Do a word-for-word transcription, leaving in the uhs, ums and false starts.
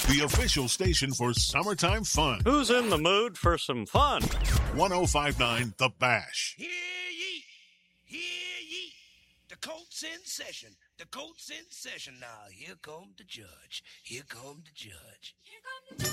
the official station for summertime fun. Who's in the mood for some fun? one oh five point nine The Bash. Hear ye, hear ye. The Colts in session. The Colts in session. Now, here come the judge. Here come the judge. Here come the judge.